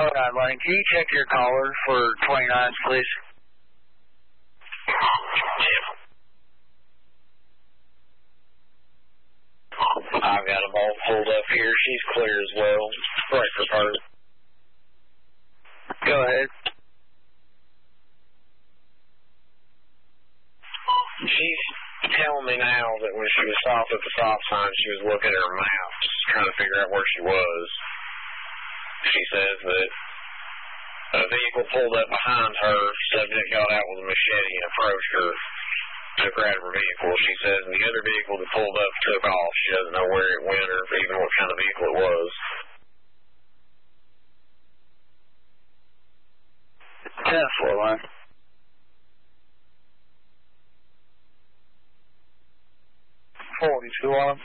Hold on, Lenny. Can you check your caller for 29, please? I've got them all pulled up here. She's clear as well. Right for her. Go ahead. She's telling me now that when she was stopped at the stop sign, she was looking at her maps, trying to figure out where she was. She says that a vehicle pulled up behind her. Subject got out with a machete and approached her, took her out of her vehicle. She says the other vehicle that pulled up took off. She doesn't know where it went or even what kind of vehicle it was. 10-4 line. $42 on him.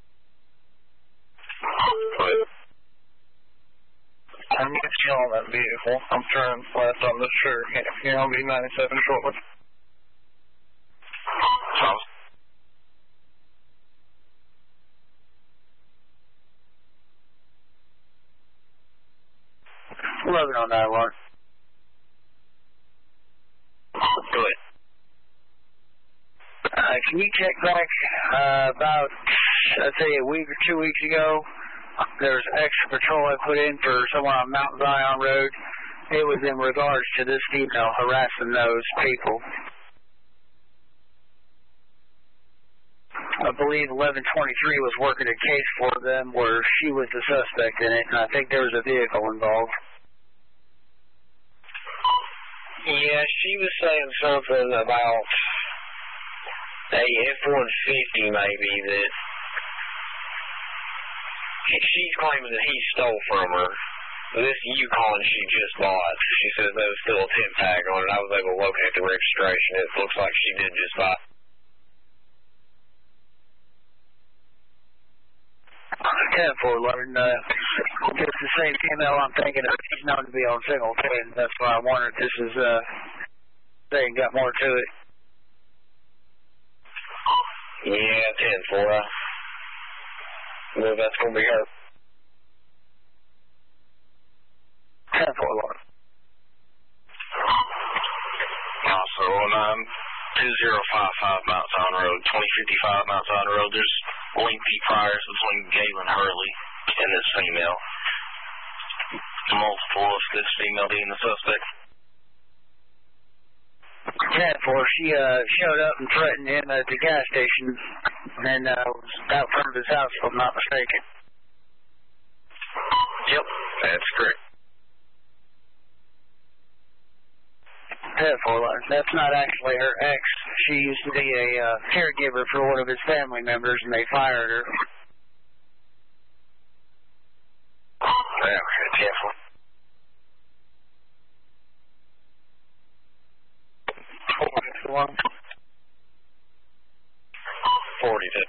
I'm going to get you on that vehicle. I'm turning left on this sugar can. You're going to be 97 shortly. Oh. Loving on that one. Go ahead. Can you check back about, I'd say a week or 2 weeks ago, there was extra patrol I put in for someone on Mount Zion Road. It was in regards to this female harassing those people. I believe 1123 was working a case for them where she was the suspect in it, and I think there was a vehicle involved. Yeah, she was saying something about a F-150 maybe that she's claiming that he stole from her. This Yukon she just bought. She says there was still a tip tag on it. I was able to locate the registration. It looks like she did just buy it. 10-4, it's the same female I'm thinking of. She's known to be on single twin. That's why I wondered if this is, thing got more to it. Yeah, 10-4. Well, that's going to be her. 10-4, Lauren. Also on 2055 Mount Zion Road, 2055 Mount Zion Road, there's lengthy priors between Galen Hurley and this female. Multiple of this female being the suspect. 10-4, she showed up and threatened him at the gas station and was out front of his house, if I'm not mistaken. Yep, that's correct. 10-4, that's not actually her ex. She used to be a caregiver for one of his family members, and they fired her. Yeah, 10-4. 41. 42.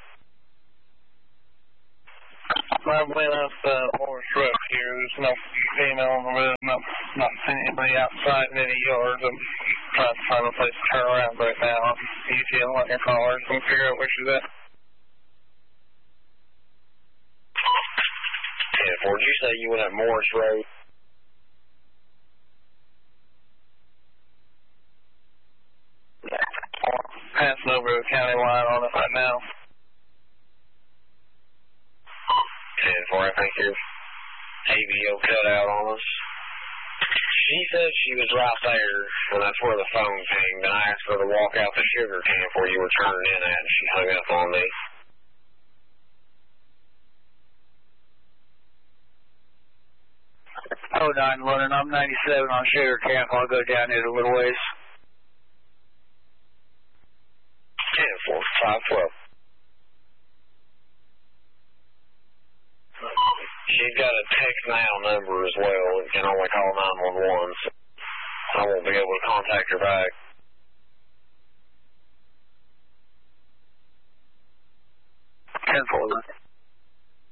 I went up Morris Road here. There's no female on the road. Not seeing anybody outside in any yards. I'm trying to find a place to turn around right now. Easy on your callers and figure out where she's at. 10-4, did you say you went up Morris Road? Passing over the county line on it right now. 10-4, I think your ABO cut out on us. She said she was right there, and that's where the phone pinged, and I asked her to walk out the sugar camp where you were turning in at, and she hung up on me. Oh, 9-11, I'm 97 on Sugar Camp. I'll go down it a little ways. 10-4, 512. She's got a text now number as well. It can only call 911, so I won't be able to contact her back. 10-4.